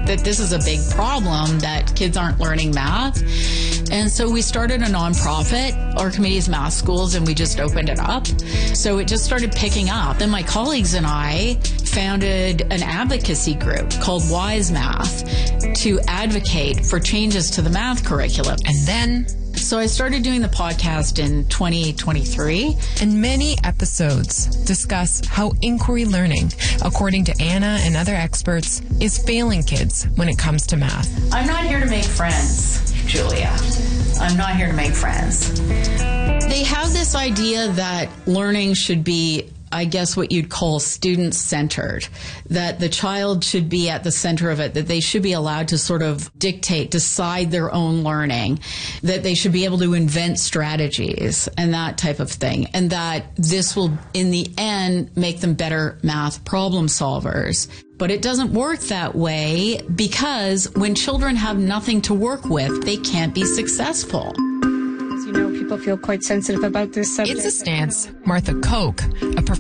that this is a big problem that kids aren't learning math. And so we started a nonprofit, Archimedes Math Schools, and we just opened it up. So it just started picking up. Then my colleagues and I founded an advocacy group called Wise Math to advocate for changes to the math curriculum. And then... So I started doing the podcast in 2023. And many episodes discuss how inquiry learning, according to Anna and other experts, is failing kids when it comes to math. I'm not here to make friends, Julia. I'm not here to make friends. They have this idea that learning should be, I guess, what you'd call student-centered, that the child should be at the center of it, that they should be allowed to sort of decide their own learning, that they should be able to invent strategies and that type of thing, and that this will, in the end, make them better math problem solvers. But it doesn't work that way because when children have nothing to work with, they can't be successful. People feel quite sensitive about this subject. It's a stance Martha Koch, a